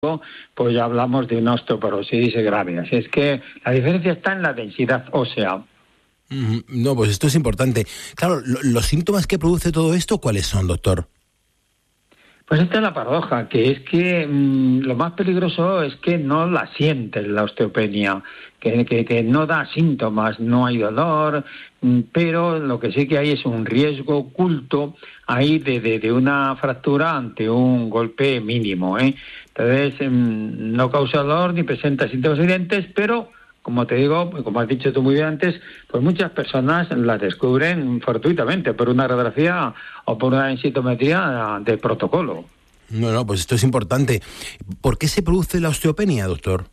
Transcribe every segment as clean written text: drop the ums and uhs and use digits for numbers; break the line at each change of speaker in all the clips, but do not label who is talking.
pues ya hablamos de una osteoporosis grave. Así es que la diferencia está en la densidad ósea.
No, pues esto es importante. Claro, los síntomas que produce todo esto, ¿cuáles son, doctor?
Pues esta es la paradoja, que es que lo más peligroso es que no la sientes, la osteopenia, que no da síntomas, no hay dolor, pero lo que sí que hay es un riesgo oculto ahí de una fractura ante un golpe mínimo, ¿eh? Entonces, no causa dolor ni presenta síntomas evidentes, pero como te digo, como has dicho tú muy bien antes, pues muchas personas las descubren fortuitamente por una radiografía o por una densitometría de protocolo.
No, pues esto es importante. ¿Por qué se produce la osteopenia, doctor?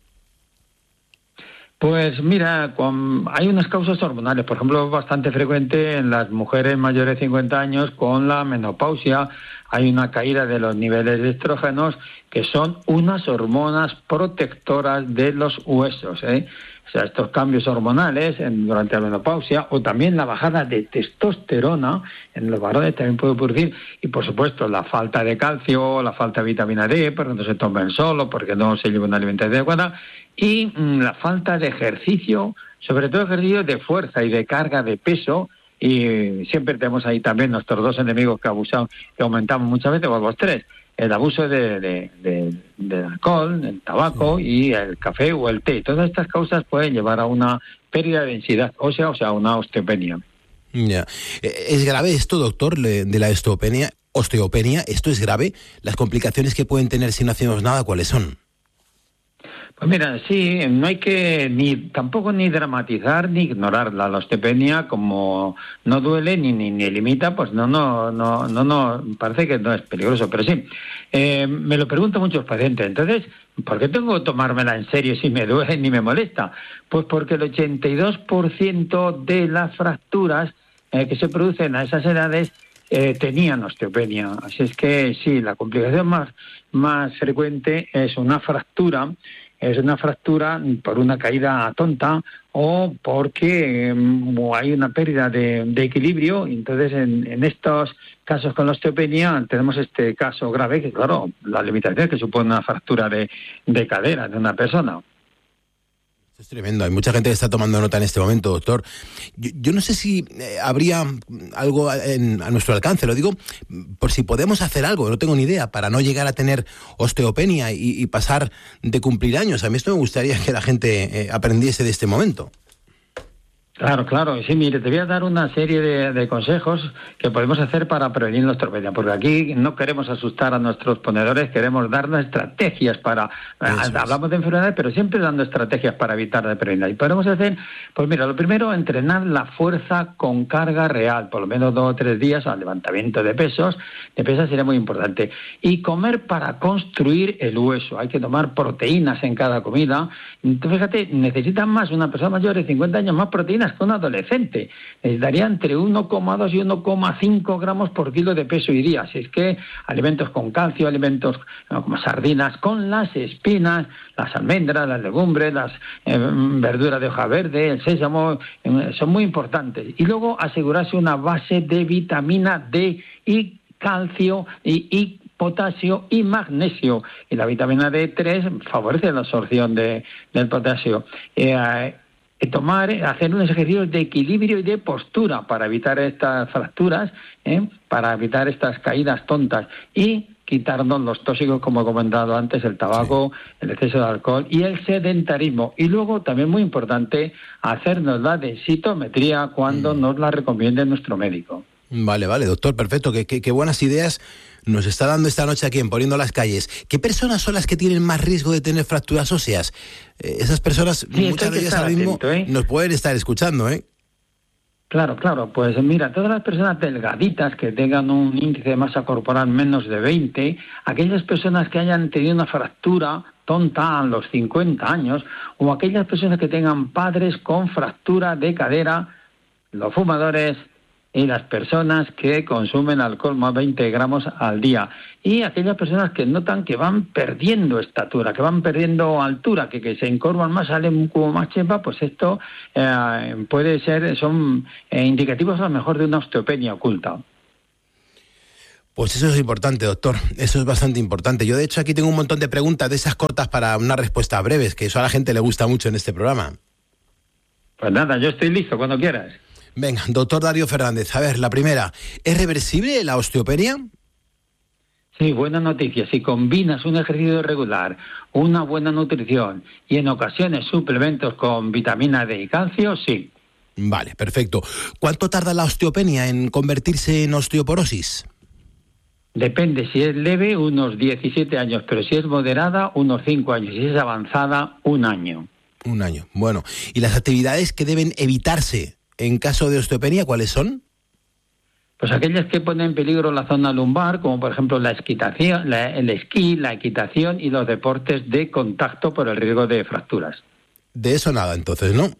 Pues mira, hay unas causas hormonales, por ejemplo, bastante frecuente en las mujeres mayores de 50 años con la menopausia. Hay una caída de los niveles de estrógenos, que son unas hormonas protectoras de los huesos, ¿eh? O sea, estos cambios hormonales durante la menopausia, o también la bajada de testosterona en los varones también puede producir, y por supuesto la falta de calcio, la falta de vitamina D, porque no se toma el sol, porque no se lleva una alimentación adecuada, y la falta de ejercicio, sobre todo ejercicio de fuerza y de carga de peso. Y siempre tenemos ahí también nuestros dos enemigos que aumentamos muchas veces, o los tres: el abuso del alcohol, el tabaco y el café o el té. Todas estas causas pueden llevar a una pérdida de densidad ósea, o sea, una osteopenia.
Ya. ¿Es grave esto, doctor, de la osteopenia? ¿Esto es grave? ¿Las complicaciones que pueden tener si no hacemos nada, cuáles son?
Pues mira, sí, no hay que tampoco ni dramatizar ni ignorar la osteopenia. Como no duele ni limita, pues no, parece que no es peligroso, pero sí. Me lo preguntan muchos pacientes. Entonces, ¿por qué tengo que tomármela en serio si me duele ni me molesta? Pues porque el 82% de las fracturas que se producen a esas edades tenían osteopenia. Así es que sí, la complicación más frecuente es una fractura. Es una fractura por una caída tonta o porque hay una pérdida de equilibrio. Entonces, en estos casos con la osteopenia tenemos este caso grave, que claro, la limitación que supone una fractura de cadera de una persona.
Es tremendo, hay mucha gente que está tomando nota en este momento, doctor. Yo no sé si habría algo a nuestro alcance, lo digo por si podemos hacer algo, no tengo ni idea, para no llegar a tener osteopenia y pasar de cumplir años. A mí esto me gustaría que la gente aprendiese de este momento.
Claro. Sí, mire, te voy a dar una serie de consejos que podemos hacer para prevenir la osteopenia, porque aquí no queremos asustar a nuestros ponedores, queremos darnos estrategias para... Hablamos de enfermedades, pero siempre dando estrategias para evitar la prevenir. Y podemos hacer, pues mira, lo primero, entrenar la fuerza con carga real, por lo menos 2 o 3 días al levantamiento de pesas sería muy importante. Y comer para construir el hueso. Hay que tomar proteínas en cada comida. Entonces, fíjate, necesitan más una persona mayor de 50 años, más proteínas que un adolescente. Necesitaría entre 1,2 y 1,5 gramos por kilo de peso y día. Así es que alimentos con calcio, alimentos como sardinas con las espinas, las almendras, las legumbres, las verduras de hoja verde, el sésamo, son muy importantes. Y luego asegurarse una base de vitamina D y calcio y potasio y magnesio. Y la vitamina D3 favorece la absorción del potasio. Hacer unos ejercicios de equilibrio y de postura para evitar estas fracturas, para evitar estas caídas tontas y quitarnos los tóxicos, como he comentado antes, el tabaco, el exceso de alcohol y el sedentarismo. Y luego, también muy importante, hacernos la densitometría cuando nos la recomiende nuestro médico.
Vale, doctor, perfecto. Qué buenas ideas nos está dando esta noche aquí en Poniendo las Calles. ¿Qué personas son las que tienen más riesgo de tener fracturas óseas? Esas personas, muchas de ellas ahora mismo nos pueden estar escuchando, ¿eh?
Claro. Pues mira, todas las personas delgaditas que tengan un índice de masa corporal menos de 20, aquellas personas que hayan tenido una fractura tonta a los 50 años, o aquellas personas que tengan padres con fractura de cadera, los fumadores y las personas que consumen alcohol más 20 gramos al día, y aquellas personas que notan que van perdiendo estatura, que van perdiendo altura, que se encorvan más, salen como más chepa, pues esto puede ser, son indicativos a lo mejor de una osteopenia oculta.
Pues eso es importante, doctor. Eso es bastante importante. Yo, de hecho, aquí tengo un montón de preguntas de esas cortas para una respuesta breves, que eso a la gente le gusta mucho en este programa.
Pues nada, yo estoy listo cuando quieras.
Venga, doctor Darío Fernández, a ver, la primera. ¿Es reversible la osteopenia?
Sí, buena noticia. Si combinas un ejercicio regular, una buena nutrición y en ocasiones suplementos con vitamina D y calcio, sí.
Vale, perfecto. ¿Cuánto tarda la osteopenia en convertirse en osteoporosis?
Depende, si es leve, unos 17 años, pero si es moderada, unos 5 años, si es avanzada, 1 año.
1 año, bueno. ¿Y las actividades que deben evitarse en caso de osteopenia, cuáles son?
Pues aquellas que ponen en peligro la zona lumbar, como por ejemplo la equitación, el esquí, la equitación y los deportes de contacto por el riesgo de fracturas.
De eso nada, entonces, ¿no?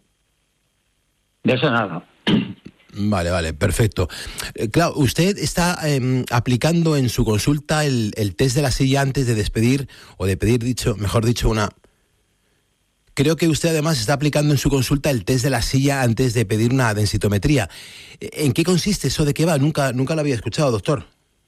De eso nada.
Vale, perfecto. Claro, usted está aplicando en su consulta el test de la silla antes de despedir, o de pedir, mejor dicho, una... Creo que usted además está aplicando en su consulta el test de la silla antes de pedir una densitometría. ¿En qué consiste eso? ¿De qué va? Nunca lo había escuchado, doctor.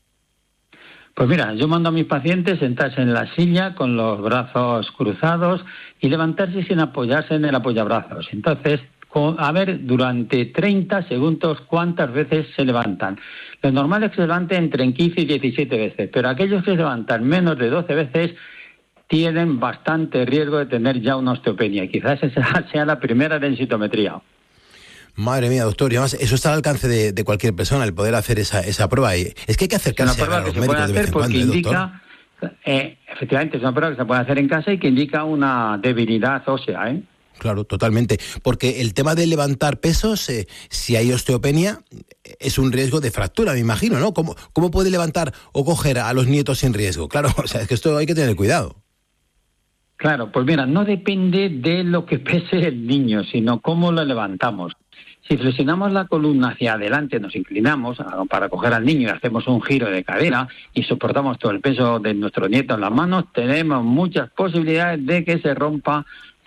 Pues mira, yo mando a mis pacientes sentarse en la silla con los brazos cruzados y levantarse sin apoyarse en el apoyabrazos. Entonces, a ver, durante 30 segundos cuántas veces se levantan. Lo normal es que se levanten entre 15 y 17 veces, pero aquellos que se levantan menos de 12 veces tienen bastante riesgo de tener ya una osteopenia. Quizás esa sea la primera densitometría.
Madre mía, doctor, y además eso está al alcance de cualquier persona, el poder hacer esa prueba. Es que hay que acercarse a los médicos de vez en cuando,
indica, efectivamente, es una prueba que se puede hacer en casa y que indica una debilidad ósea, ¿eh?
Claro, totalmente. Porque el tema de levantar pesos, si hay osteopenia, es un riesgo de fractura, me imagino, ¿no? ¿Cómo puede levantar o coger a los nietos sin riesgo? Claro, o sea, es que esto hay que tener cuidado.
Claro, pues mira, no depende de lo que pese el niño, sino cómo lo levantamos. Si flexionamos la columna hacia adelante, nos inclinamos para coger al niño y hacemos un giro de cadera y soportamos todo el peso de nuestro nieto en las manos, tenemos muchas posibilidades de que se rompa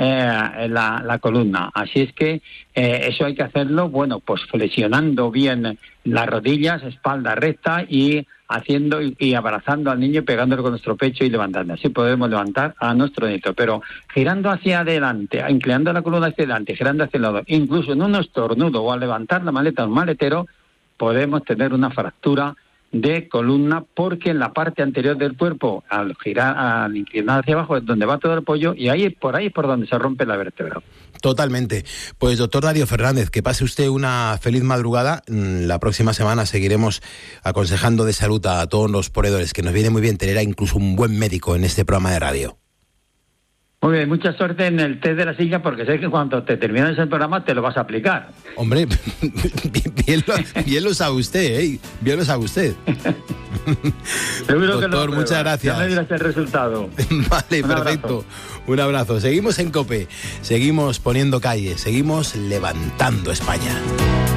la columna. Así es que eso hay que hacerlo, bueno, pues flexionando bien las rodillas, espalda recta y haciendo y abrazando al niño, pegándolo con nuestro pecho y levantando. Así podemos levantar a nuestro nieto, pero girando hacia adelante, inclinando la columna hacia adelante, girando hacia el lado, incluso en un estornudo o al levantar la maleta de un maletero, podemos tener una fractura de columna, porque en la parte anterior del cuerpo, al girar, al inclinar hacia abajo, es donde va todo el apoyo, y por ahí es por donde se rompe la vértebra.
Totalmente. Pues doctor Darío Fernández, que pase usted una feliz madrugada. La próxima semana seguiremos aconsejando de salud a todos los ponedores, que nos viene muy bien tener incluso un buen médico en este programa de radio.
Muy bien, mucha suerte en el test de la silla, porque sé que cuando te termines el programa te lo vas a aplicar.
Hombre, bien lo sabe usted, ¿eh? Bien lo sabe usted.
Seguro
doctor,
que
muchas gracias.
Ya me dirás el resultado.
Vale, perfecto. Un abrazo. Seguimos en COPE, seguimos poniendo calle, seguimos levantando España.